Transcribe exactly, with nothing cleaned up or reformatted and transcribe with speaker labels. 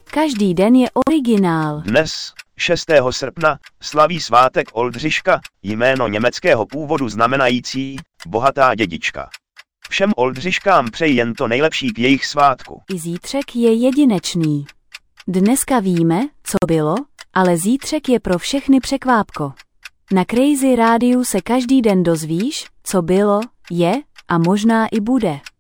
Speaker 1: Každý den je originál.
Speaker 2: Dnes, šestého srpna, slaví svátek Oldřiška, jméno německého původu znamenající bohatá dědička. Všem Oldřiškám přeji jen to nejlepší k jejich svátku.
Speaker 1: I zítřek je jedinečný. Dneska víme, co bylo, ale zítřek je pro všechny překvápko. Na Crazy Rádiu se každý den dozvíš, co bylo, je a možná i bude.